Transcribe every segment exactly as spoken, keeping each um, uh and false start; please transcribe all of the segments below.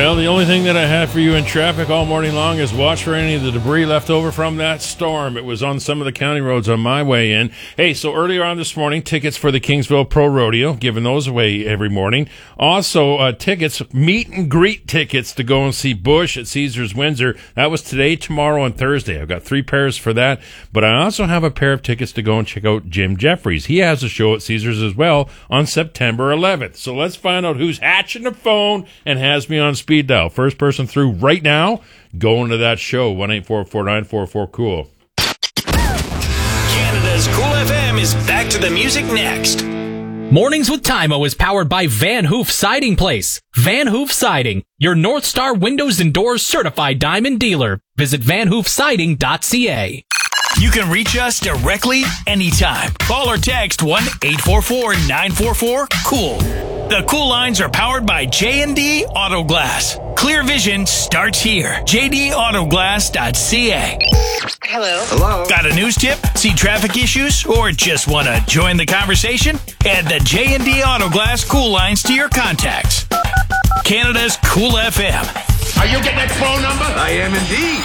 Well, the only thing that I have for you in traffic all morning long is watch for any of the debris left over from that storm. It was on some of the county roads on my way in. Hey, so earlier on this morning, tickets for the Kingsville Pro Rodeo, giving those away every morning. Also, uh, tickets, meet and greet tickets to go and see Bush at Caesars Windsor. That was today, tomorrow, and Thursday. I've got three pairs for that. But I also have a pair of tickets to go and check out Jim Jeffries. He has a show at Caesars as well on September eleventh. So let's find out who's hatching the phone and has me on speed dial. First person through right now, going to that show, one eight four four nine four four cool. Canada's Cool F M is back to the music next. Mornings with Tymo is powered by Van Hoof Siding Place. Van Hoof Siding, your North Star Windows and Doors certified diamond dealer. Visit van hoof siding dot c a. You can reach us directly anytime. Call or text one eight four four nine four four cool. The Cool lines are powered by J and D Auto Glass. Clear vision starts here. j d auto glass dot c a. Hello. Hello. Got a news tip? See traffic issues? Or just want to join the conversation? Add the J and D Auto Glass Cool lines to your contacts. Canada's Cool F M. Are you getting that phone number? I am indeed.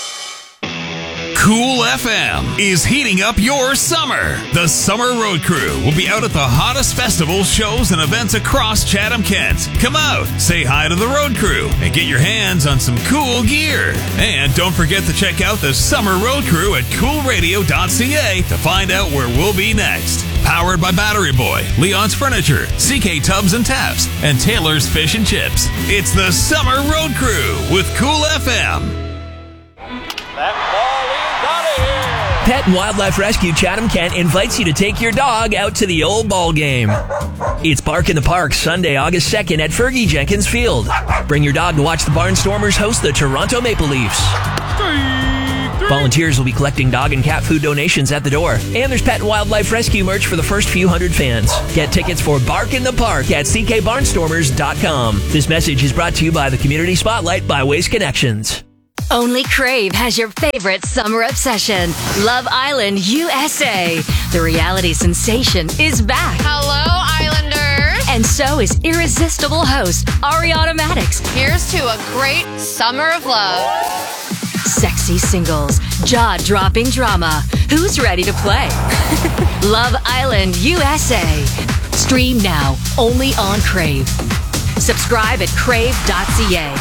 Cool F M is heating up your summer. The Summer Road Crew will be out at the hottest festivals, shows, and events across Chatham-Kent. Come out, say hi to the Road Crew, and get your hands on some cool gear. And don't forget to check out the Summer Road Crew at cool radio dot c a to find out where we'll be next. Powered by Battery Boy, Leon's Furniture, C K Tubs and Taps, and Taylor's Fish and Chips. It's the Summer Road Crew with Cool F M. That ball is out of here. Pet and Wildlife Rescue Chatham-Kent invites you to take your dog out to the old ball game. It's Bark in the Park, Sunday, August second at Fergie Jenkins Field. Bring your dog to watch the Barnstormers host the Toronto Maple Leafs. Volunteers will be collecting dog and cat food donations at the door. And there's Pet and Wildlife Rescue merch for the first few hundred fans. Get tickets for Bark in the Park at c k barnstormers dot com. This message is brought to you by the Community Spotlight by Waste Connections. Only Crave has your favorite summer obsession. Love Island U S A. The reality sensation is back. Hello, Islanders. And so is irresistible host Ariana Maddox. Here's to a great summer of love. Sexy singles, jaw-dropping drama. Who's ready to play? Love Island U S A. Stream now, only on Crave. Subscribe at crave dot c a.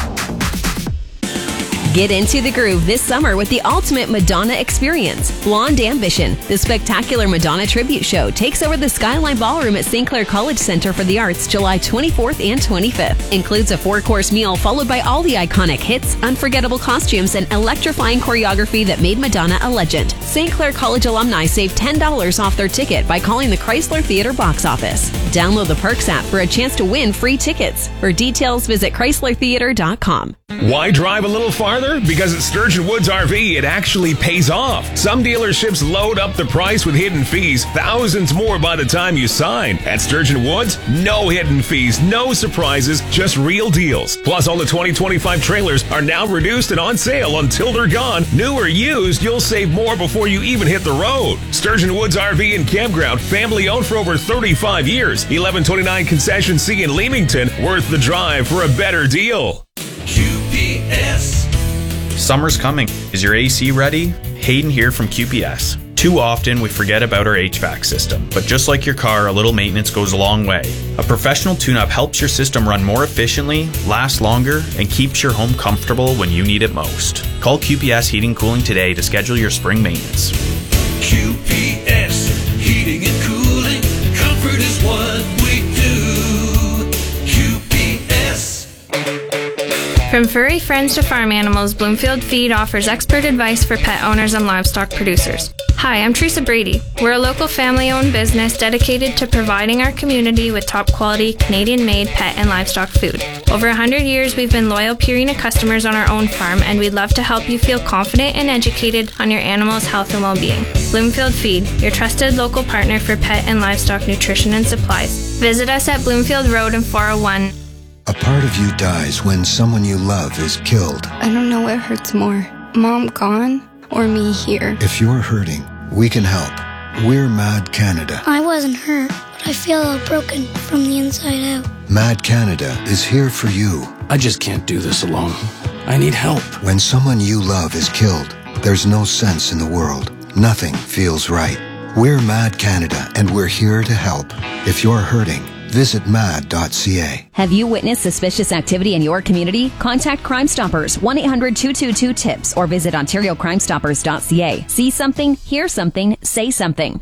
Get into the groove this summer with the ultimate Madonna experience. Blonde Ambition, the spectacular Madonna tribute show, takes over the Skyline Ballroom at Saint Clair College Center for the Arts July twenty-fourth and twenty-fifth. Includes a four-course meal followed by all the iconic hits, unforgettable costumes, and electrifying choreography that made Madonna a legend. Saint Clair College alumni save ten dollars off their ticket by calling the Chrysler Theater box office. Download the Perks app for a chance to win free tickets. For details, visit chrysler theater dot com. Why drive a little farther? Because at Sturgeon Woods R V, it actually pays off. Some dealerships load up the price with hidden fees, thousands more by the time you sign. At Sturgeon Woods, no hidden fees, no surprises, just real deals. Plus, all the twenty twenty-five trailers are now reduced and on sale until they're gone. New or used, you'll save more before you even hit the road. Sturgeon Woods R V and Campground, family owned for over thirty-five years. eleven twenty-nine Concession C in Leamington, worth the drive for a better deal. Q P S. Summer's coming. Is your A C ready? Hayden here from Q P S. Too often we forget about our H V A C system, but just like your car, a little maintenance goes a long way. A professional tune-up helps your system run more efficiently, last longer, and keeps your home comfortable when you need it most. Call Q P S Heating Cooling today to schedule your spring maintenance. Q P S, heating and cooling, comfort is what we do. Q P S. From furry friends to farm animals, Bloomfield Feed offers expert advice for pet owners and livestock producers. Hi, I'm Teresa Brady. We're a local family-owned business dedicated to providing our community with top-quality, Canadian-made pet and livestock food. Over one hundred years, we've been loyal Purina customers on our own farm, and we'd love to help you feel confident and educated on your animal's health and well-being. Bloomfield Feed, your trusted local partner for pet and livestock nutrition and supplies. Visit us at Bloomfield Road in four oh one. A part of you dies when someone you love is killed. I don't know what hurts more, Mom gone or me here. If you're hurting, we can help. We're Mad Canada. I wasn't hurt, but I feel all broken from the inside out. Mad Canada is here for you. I just can't do this alone. I need help. When someone you love is killed, there's no sense in the world. Nothing feels right. We're Mad Canada, and we're here to help. If you're hurting, visit mad dot c a. Have you witnessed suspicious activity in your community? Contact Crime Stoppers, one eight hundred two two two TIPS, or visit ontario crime stoppers dot c a. See something, hear something, say something.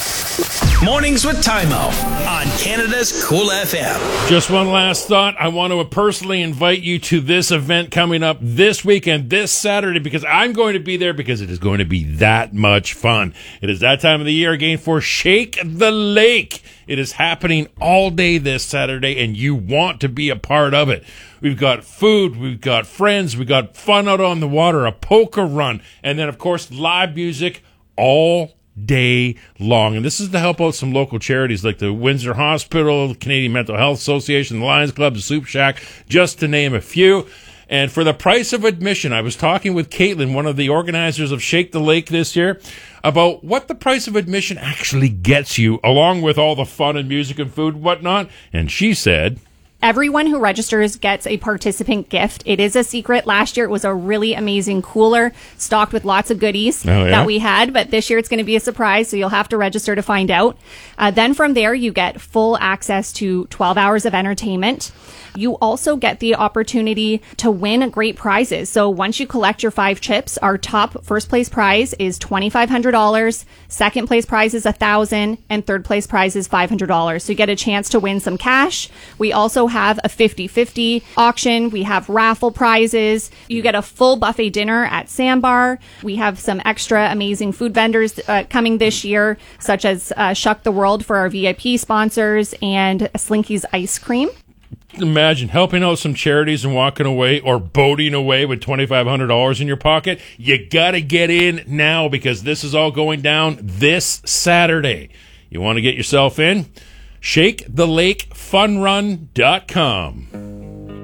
Mornings with Tymo on Canada's Cool F M. Just one last thought. I want to personally invite you to this event coming up this weekend, this Saturday, because I'm going to be there because it is going to be that much fun. It is that time of the year again for Shake the Lake. It is happening all day this Saturday, and you want to be a part of it. We've got food, we've got friends, we've got fun out on the water, a poker run, and then, of course, live music all day long. And this is to help out some local charities like the Windsor Hospital, the Canadian Mental Health Association, the Lions Club, the Soup Shack, just to name a few. And for the price of admission, I was talking with Caitlin, one of the organizers of Shake the Lake this year, about what the price of admission actually gets you, along with all the fun and music and food and whatnot. And she said, everyone who registers gets a participant gift. It is a secret. Last year, it was a really amazing cooler stocked with lots of goodies oh, yeah? that we had. But this year, it's going to be a surprise, so you'll have to register to find out. Uh, then from there, you get full access to twelve hours of entertainment. You also get the opportunity to win great prizes. So once you collect your five chips, our top first place prize is twenty-five hundred dollars, second place prize is one thousand dollars, and third place prize is five hundred dollars. So you get a chance to win some cash. We also have a fifty-fifty auction. We have raffle prizes. You get a full buffet dinner at Sandbar. We have some extra amazing food vendors uh, coming this year, such as uh, Shuck the World for our V I P sponsors and Slinky's Ice Cream. Imagine helping out some charities and walking away or boating away with twenty-five hundred dollars in your pocket. You got to get in now because this is all going down this Saturday. You want to get yourself in? shake the lake fun run dot com.